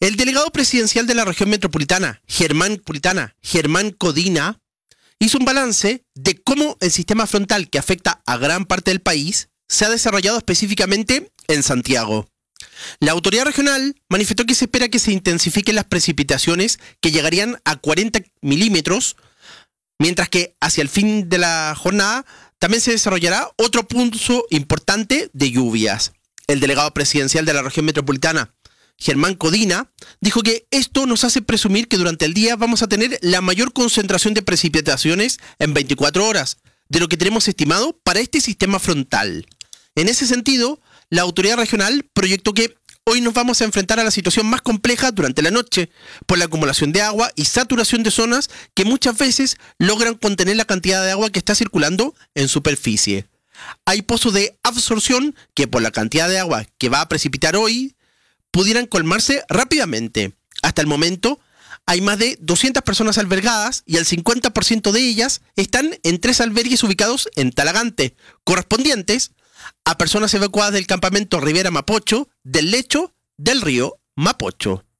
El delegado presidencial de la región metropolitana, Germán Codina, hizo un balance de cómo el sistema frontal que afecta a gran parte del país se ha desarrollado específicamente en Santiago. La autoridad regional manifestó que se espera que se intensifiquen las precipitaciones que llegarían a 40 milímetros, mientras que hacia el fin de la jornada también se desarrollará otro punto importante de lluvias. El delegado presidencial de la región metropolitana, Germán Codina, dijo que esto nos hace presumir que durante el día vamos a tener la mayor concentración de precipitaciones en 24 horas, de lo que tenemos estimado para este sistema frontal. En ese sentido, la autoridad regional proyectó que hoy nos vamos a enfrentar a la situación más compleja durante la noche, por la acumulación de agua y saturación de zonas que muchas veces logran contener la cantidad de agua que está circulando en superficie. Hay pozos de absorción que por la cantidad de agua que va a precipitar hoy, pudieran colmarse rápidamente. Hasta el momento, hay más de 200 personas albergadas y el 50% de ellas están en 3 albergues ubicados en Talagante, correspondientes a personas evacuadas del campamento Rivera Mapocho del lecho del río Mapocho.